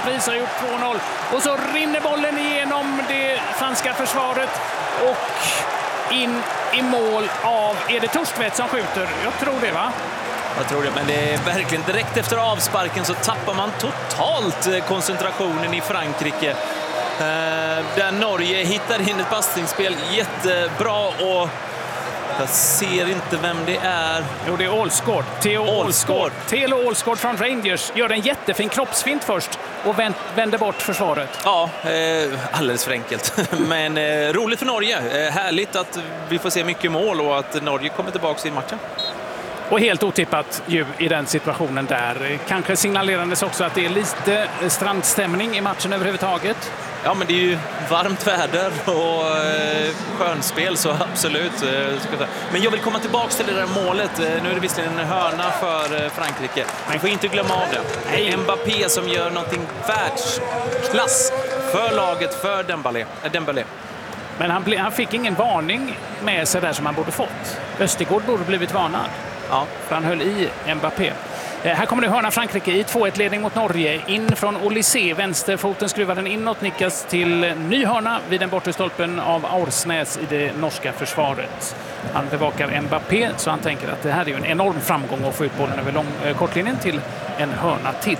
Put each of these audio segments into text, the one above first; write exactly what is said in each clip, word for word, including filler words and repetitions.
Dumfries har gjort två noll. Och så rinner bollen igenom det franska försvaret och in i mål av, är det Torstvedt som skjuter? Jag tror det, va? Jag tror det, men det är verkligen direkt efter avsparken så tappar man totalt koncentrationen i Frankrike. Eh, där Norge hittar in ett passningsspel jättebra och jag ser inte vem det är. Jo, det är Ålsgård. Theo Ålsgård. Theo Ålsgård från Rangers gör en jättefin kroppsfint först och vänder bort försvaret. Ja, eh, alldeles för enkelt. Men eh, roligt för Norge. Eh, härligt att vi får se mycket mål och att Norge kommer tillbaka i matchen. Och helt otippat ju i den situationen där. Kanske signalerandes också att det är lite strandstämning i matchen överhuvudtaget. Ja, men det är ju varmt väder och eh, skönspel, så absolut. Eh, men jag vill komma tillbaka till det där målet. Eh, nu är det visserligen en hörna för eh, Frankrike. Man får inte glömma av det. Nej. Mbappé som gör någonting världsklass för laget, för Dembélé. Äh, Dembélé. Men han, ble, han fick ingen varning med sig där som han borde fått. Östergård borde blivit varnad. Ja. För han höll i Mbappé. Eh, här kommer nu hörna Frankrike i två ett-ledning mot Norge. In från Olysée. Vänsterfoten skruvar den inåt, nickas till ny hörna vid den bortre stolpen av Aursnäs i det norska försvaret. Han bevakar Mbappé, så han tänker att det här är ju en enorm framgång att få ut bollen över lång, eh, kortlinjen till en hörna till.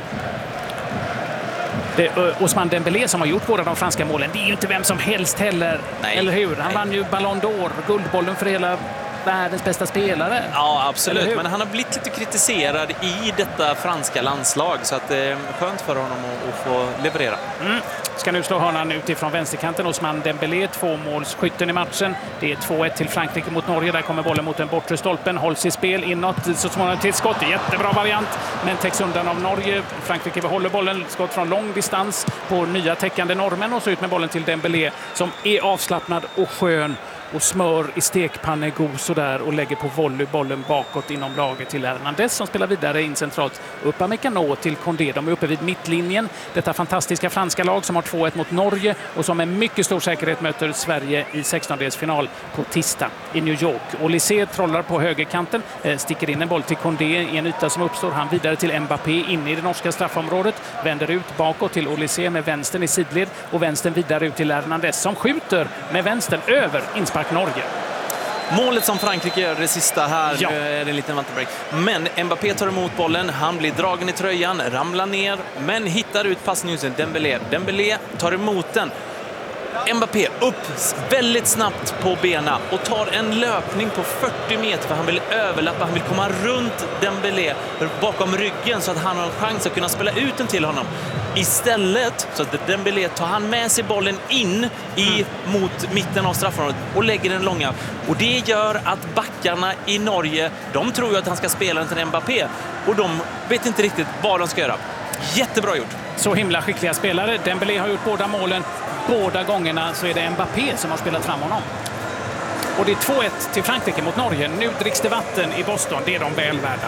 Det är Ousmane Dembélé som har gjort båda de franska målen. Det är ju inte vem som helst heller. Nej. Eller hur? Han Nej. vann ju Ballon d'Or, guldbollen för hela världens bästa spelare. Ja, absolut. Men han har blivit lite kritiserad i detta franska landslag, så att det är skönt för honom att, att få leverera. Mm. Ska nu slå hörnan utifrån vänsterkanten. Ousmane Dembélé, tvåmålsskytten i matchen. Det är två ett till Frankrike mot Norge. Där kommer bollen mot den bortre stolpen. Hålls i spel inåt, så småningom till skott. Jättebra variant, men täcks undan av Norge. Frankrike behåller bollen. Skott från lång distans på nya täckande normen och så ut med bollen till Dembélé som är avslappnad och skön och smör i stekpannegos och där och lägger på volleybollen bakåt inom laget till Hernandez som spelar vidare in centralt. Upamecano till Condé. De är uppe vid mittlinjen. Detta fantastiska franska lag som har två ett mot Norge och som med mycket stor säkerhet möter Sverige i sextondelsfinal på tisdag i New York. Olysée trollar på högerkanten, sticker in en boll till Condé i en yta som uppstår. Han vidare till Mbappé inne i det norska straffområdet. Vänder ut bakåt till Olysée med vänstern i sidled och vänstern vidare ut till Hernandez som skjuter med vänstern över inspark Norge. Målet som Frankrike gör det sista här, ja. Nu är det en liten vattenbreak. Men Mbappé tar emot bollen, han blir dragen i tröjan, ramlar ner, men hittar ut passningen. Dembélé. Dembélé tar emot den. Mbappé upp väldigt snabbt på benen och tar en löpning på fyrtio meter för han vill överlappa, han vill komma runt Dembélé bakom ryggen så att han har en chans att kunna spela ut den till honom. Istället så att Dembélé tar han med sig bollen in i, mot mitten av straffområdet och lägger den långa. Och det gör att backarna i Norge, de tror ju att han ska spela den till Mbappé och de vet inte riktigt vad de ska göra. Jättebra gjort. Så himla skickliga spelare. Dembélé har gjort båda målen. Båda gångerna så är det Mbappé som har spelat fram honom. Och det är två ett till Frankrike mot Norge. Nu dricks det vatten i Boston. Det är de väl värda.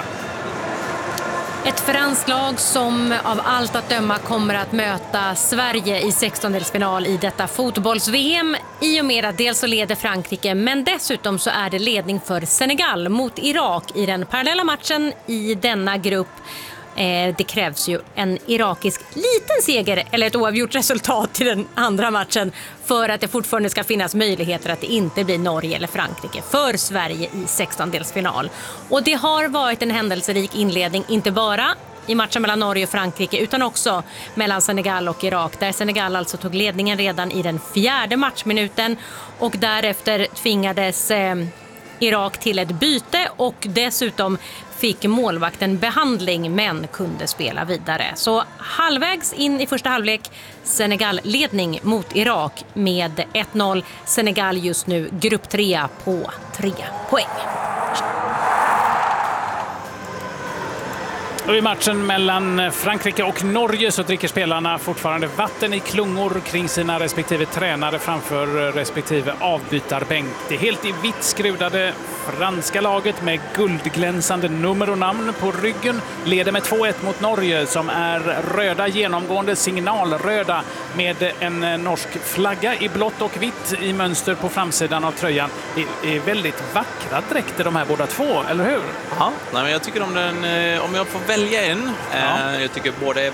Ett franskt lag som av allt att döma kommer att möta Sverige i sextondelsfinal i detta fotbolls-V M. I och med att dels så leder Frankrike, men dessutom så är det ledning för Senegal mot Irak i den parallella matchen i denna grupp. Eh, det krävs ju en irakisk liten seger eller ett oavgjort resultat i den andra matchen för att det fortfarande ska finnas möjligheter att det inte blir Norge eller Frankrike för Sverige i sextondelsfinal. Och det har varit en händelserik inledning, inte bara i matchen mellan Norge och Frankrike utan också mellan Senegal och Irak, där Senegal alltså tog ledningen redan i den fjärde matchminuten och därefter tvingades eh, Irak till ett byte och dessutom fick målvakten behandling men kunde spela vidare. Så halvvägs in i första halvlek Senegal-ledning mot Irak med ett noll. Senegal just nu grupp trea på tre poäng. Och i matchen mellan Frankrike och Norge så dricker spelarna fortfarande vatten i klungor kring sina respektive tränare framför respektive avbytarbänk. Det är helt i vitt skrudade franska laget med guldglänsande nummer och namn på ryggen leder med två ett mot Norge som är röda genomgående signalröda med en norsk flagga i blått och vitt i mönster på framsidan av tröjan. Det är väldigt vackra dräkter de här båda två, eller hur? Ja, nej, men jag tycker om den, om jag får välja en, ja. Jag tycker båda är